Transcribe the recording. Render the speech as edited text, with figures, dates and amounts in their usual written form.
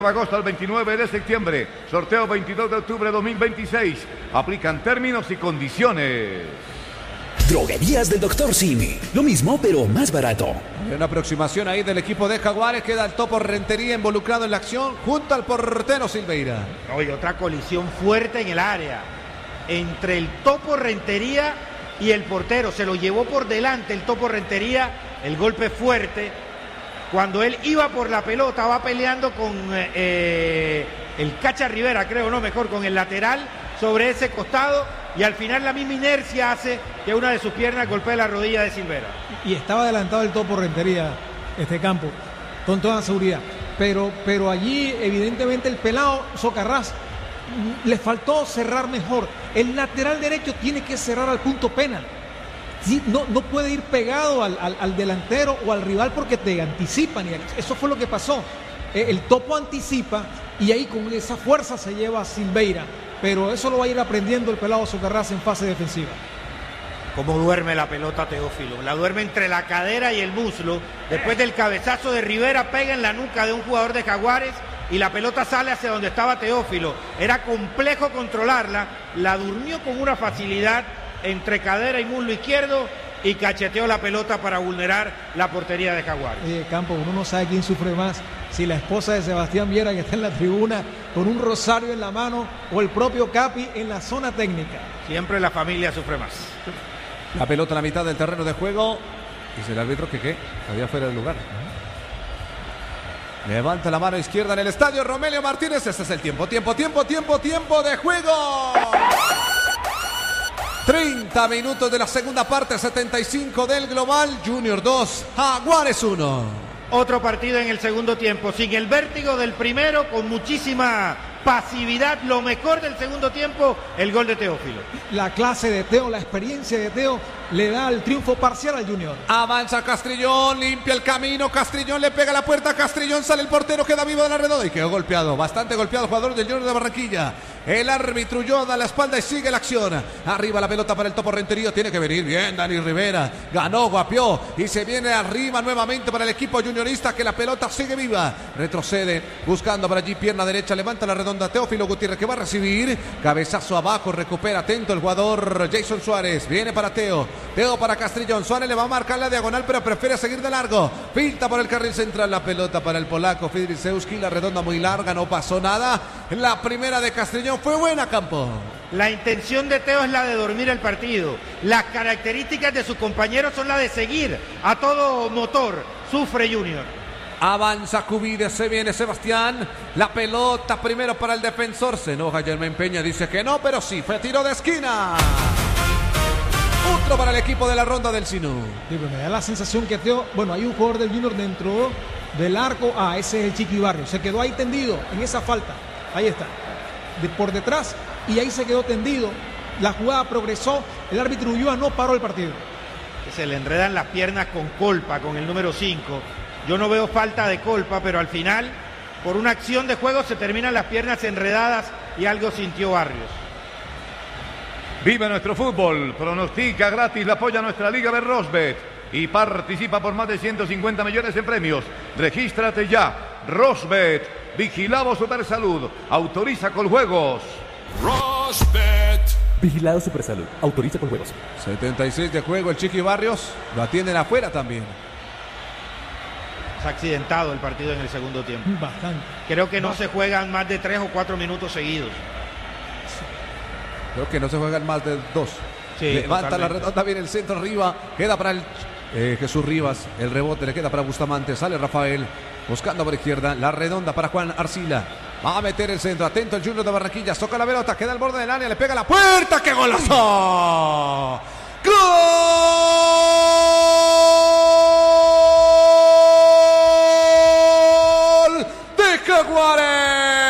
Agosto al 29 de septiembre. Sorteo 22 de octubre de 2026. Aplican términos y condiciones. Droguerías del Dr. Simi. Lo mismo, pero más barato. Hay una aproximación ahí del equipo de Jaguares. Queda el Topo Rentería involucrado en la acción junto al portero Silveira. No, y otra colisión fuerte en el área. Entre el Topo Rentería y el portero. Se lo llevó por delante el Topo Rentería. El golpe fuerte. Cuando él iba por la pelota, va peleando con el Cacha Rivera, creo, no, mejor con el lateral sobre ese costado, y al final la misma inercia hace que una de sus piernas golpee la rodilla de Silvera. Y estaba adelantado el Topo Rentería, Campo, con toda seguridad. Pero allí, evidentemente, el pelado Socarrás le faltó cerrar mejor. El lateral derecho tiene que cerrar al punto penal. Sí, no puede ir pegado al delantero o al rival porque te anticipan, y eso fue lo que pasó. El Topo anticipa y ahí con esa fuerza se lleva a Silveira, pero eso lo va a ir aprendiendo el pelado Socarrás en fase defensiva. Cómo duerme la pelota Teófilo, la duerme entre la cadera y el muslo. Después del cabezazo de Rivera pega en la nuca de un jugador de Jaguares y la pelota sale hacia donde estaba Teófilo. Era complejo controlarla, la durmió con una facilidad entre cadera y muslo izquierdo y cacheteó la pelota para vulnerar la portería de Jaguares. Campo, uno no sabe quién sufre más, si la esposa de Sebastián Viera, que está en la tribuna con un rosario en la mano, o el propio Capi en la zona técnica. Siempre la familia sufre más. La pelota en la mitad del terreno de juego. Dice el árbitro que había fuera del lugar. Levanta la mano izquierda en el estadio Romelio Martínez. Este es el tiempo de juego. 30 minutos de la segunda parte, 75 del global. Junior 2, Jaguares 1. Otro partido en el segundo tiempo, sin el vértigo del primero, con muchísima pasividad. Lo mejor del segundo tiempo, el gol de Teófilo. La clase de Teo, la experiencia de Teo le da el triunfo parcial al Junior. Avanza Castrillón, limpia el camino, Castrillón le pega a la puerta, Castrillón sale el portero, queda vivo de la redonda y quedó golpeado, bastante golpeado el jugador del Junior de Barranquilla. El árbitro huyó, da la espalda y sigue la acción. Arriba la pelota para el Topo Rentería, tiene que venir bien Dani Rivera, ganó, guapió y se viene arriba nuevamente para el equipo juniorista, que la pelota sigue viva, retrocede, buscando para allí, pierna derecha, levanta la redonda Teófilo Gutiérrez, que va a recibir, cabezazo abajo, recupera, atento el jugador Jason Suárez, viene para Teo para Castrillón, Suárez le va a marcar la diagonal pero prefiere seguir de largo, pinta por el carril central, la pelota para el polaco Fidrisewski, la redonda muy larga, no pasó nada, la primera de Castrillón fue buena, Campo. La intención de Teo es la de dormir el partido, las características de sus compañeros son las de seguir a todo motor. Sufre Junior. Avanza Cubides, se viene Sebastián, la pelota primero para el defensor, se enoja Germán Peña, dice que no, pero sí, fue tiro de esquina. Otro para el equipo de la ronda del Sinú. Sí, me da la sensación que Teo, hay un jugador del Junior dentro del arco, ese es el Chiqui Barrio, se quedó ahí tendido en esa falta, ahí está, por detrás, y ahí se quedó tendido, la jugada progresó, el árbitro Ulloa no paró el partido. Se le enredan las piernas con Colpa, con el número 5. Yo no veo falta de Colpa, pero al final, por una acción de juego, se terminan las piernas enredadas y algo sintió Barrios. Vive nuestro fútbol, pronostica gratis, la apoya nuestra Liga de Rosbet y participa por más de 150 millones en premios. Regístrate ya, Rosbet, vigilado Supersalud, autoriza con juegos. Rosbet. Vigilado Supersalud, autoriza con juegos. 76 de juego, el Chiqui Barrios, lo atienden afuera también. Es accidentado el partido en el segundo tiempo. Bastante. Creo que no se juegan más de 3 o 4 minutos seguidos. Creo que no se juegan más de 2. Sí, levanta totalmente. la redonda, viene el centro arriba, queda para el Jesús Rivas, el rebote le queda para Bustamante, sale Rafael, buscando por izquierda, la redonda para Juan Arcila, va a meter el centro, atento el Junior de Barranquilla, toca la pelota, queda al borde del área, le pega a la puerta, ¡qué golazo! ¡Gol!